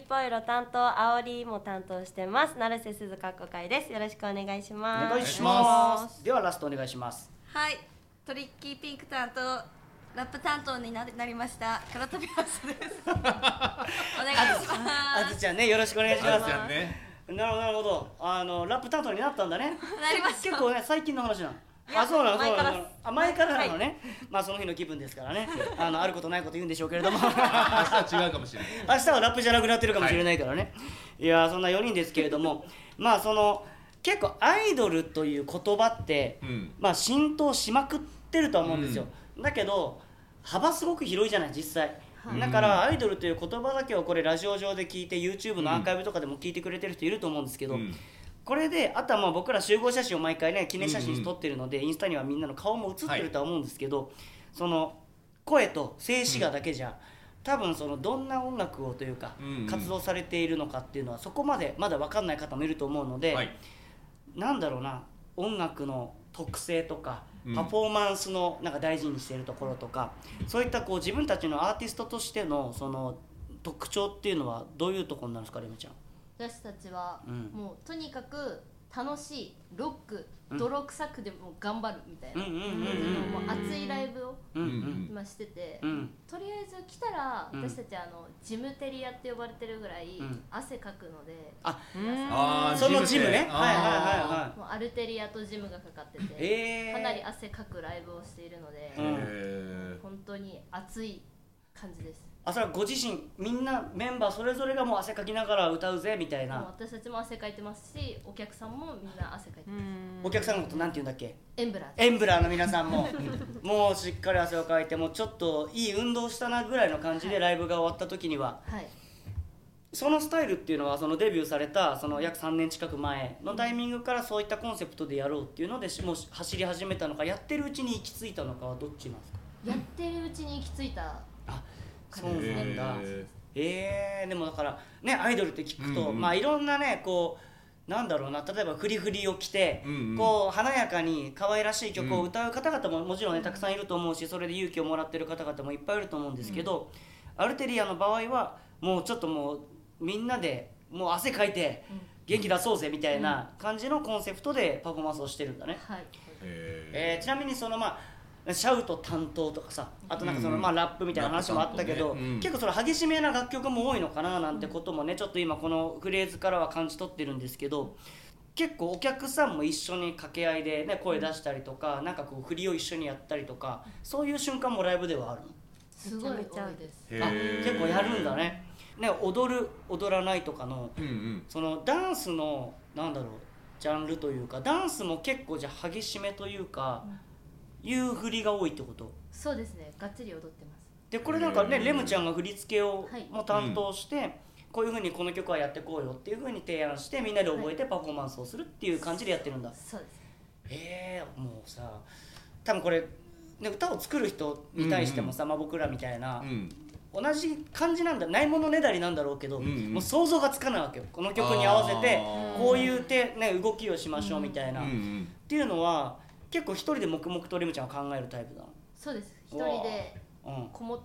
ぽいろ担当、あおりも担当してます。成瀬すずかっこかいです。よろしくお願いします。 お願いします。ではラストお願いします。 はい、トリッキーピンク担当、ラップ担当になりました黒飛びハウスです。お願いします。 あずちゃんね、よろしくお願いします。 あずちゃんね。 なるほど。ラップ担当になったんだね。 なりました。 結構ね、最近の話なの。そうなの。前からなのね。まあその日の気分ですからね。あることないこと言うんでしょうけれども。 明日は違うかもしれない。 明日はラップじゃなくなってるかもしれないからね。いや、そんな4人ですけれども、まあ結構アイドルという言葉って、まあ浸透しまくってるとは思うんですよ。だけど幅すごく広いじゃない実際。だからアイドルという言葉だけをこれラジオ上で聞いて YouTube のアーカイブとかでも聞いてくれてる人いると思うんですけど、これであとはまあ僕ら集合写真を毎回ね記念写真撮ってるので、インスタにはみんなの顔も写ってるとは思うんですけど、その声と静止画だけじゃ、多分どんな音楽をというか、活動されているのかっていうのはそこまでまだ分かんない方もいると思うので、なんだろうな、音楽の特性とかパフォーマンスのなんか大事にしているところとか、そういったこう自分たちのアーティストとしてのその特徴っていうのはどういうところなんですか、レムちゃん。 私たちはもうとにかく楽しいロック、泥臭くでも頑張るみたいなもう熱いライブを今してて、とりあえず来たら私たちジムテリアって呼ばれてるぐらい汗かくので、 そのジムね、 もうアルテリアとジムがかかってて、かなり汗かくライブをしているので、本当に熱い感じです。 それはご自身みんなメンバーそれぞれがもう汗かきながら歌うぜみたいな。 私たちも汗かいてますし、お客さんもみんな汗かいてます。 お客さんのことなんて言うんだっけ。 エンブラー。 エンブラーの皆さんももうしっかり汗をかいて、もうちょっといい運動したなぐらいの感じでライブが終わった時には、そのスタイルっていうのはそのデビューされたその約3年近く前のタイミングからそういったコンセプトでやろうっていうのでもう走り始めたのか、やってるうちに行き着いたのかはどっちなんですか。 やってるうちに行き着いた。 そうなんだ。でもだからね、アイドルって聞くと、まあいろんなね、こうなんだろうな、例えばフリフリを着て、こう華やかに可愛らしい曲を歌う方々ももちろんねたくさんいると思うし、それで勇気をもらってる方々もいっぱいいると思うんですけど、アルテリアの場合はもうちょっともうみんなでもう汗かいて元気出そうぜみたいな感じのコンセプトでパフォーマンスをしてるんだね。ちなみにまあシャウト担当とかさ、あとなんかまあラップみたいな話もあったけど、結構激しめな楽曲も多いのかななんてこともね、ちょっと今このフレーズからは感じ取ってるんですけど、結構お客さんも一緒に掛け合いでね声出したりとか、なんかこう振りを一緒にやったりとか、そういう瞬間もライブではあるの。 すごい多いです。 結構やるんだね。踊る踊らないとかのそのダンスのなんだろうジャンルというか、ダンスも結構じゃあ激しめというか、いう振りが多いってこと。 そうですね、がっつり踊ってます。 でこれなんかね、レムちゃんが振り付けをも担当して、こういう風にこの曲はやってこうよっていう風に提案して、みんなで覚えてパフォーマンスをするっていう感じでやってるんだ。 そうです。 もうさ、多分これ、ね、歌を作る人に対してもさ、まあ僕らみたいな、同じ感じなんだ、ないものねだりなんだろうけど、もう想像がつかないわけよ。この曲に合わせてこういう動きをしましょうみたいな、っていうのは結構一人で黙々とレムちゃんは考えるタイプだ。 そうです。一人でこもって、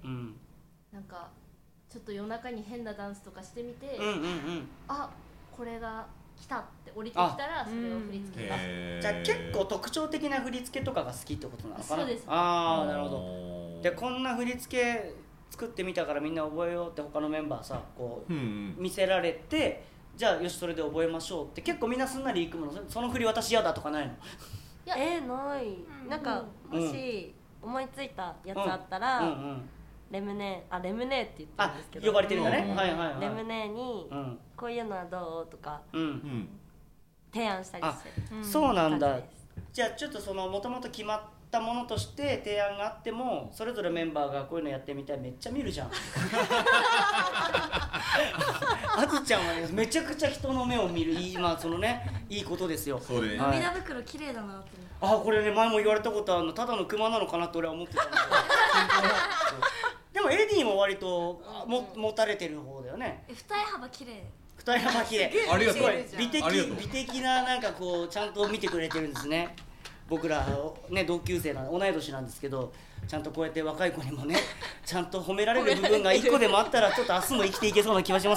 なんかちょっと夜中に変なダンスとかしてみて、あ、これが来たって降りてきたらそれを振り付けます。 じゃあ結構特徴的な振り付けとかが好きってことなのかな。 そうです。 なるほど。でこんな振り付け作ってみたからみんな覚えようって他のメンバーさこう見せられて、じゃあよしそれで覚えましょうって結構みんなすんなりいくもの。その振り私嫌だとかないの？ ない。なんかもし思いついたやつあったら、レムネって言ってるんですけど、 呼ばれてるんだね。 レムネにこういうのはどうとか提案したりしてる。 そうなんだ。じゃあちょっともともと決まったものとして提案があっても、それぞれメンバーがこういうのやってみたい、めっちゃ見るじゃん。あずちゃんはねめちゃくちゃ人の目を見る、今いいことですよ。 涙袋綺麗だなって。 これね前も言われたことあるの。ただのクマなのかなって俺は思ってたんだけどでもエディも割と持たれてる方だよね。 二重幅綺麗。 二重幅綺麗。 ありがとう。 美的ななんかこうちゃんと見てくれてるんですね。僕らね同級生同い年なんですけど、ちゃんとこうやって若い子にもねちゃんと褒められる部分が一個でもあったら、ちょっと明日も生きていけそうな気はします。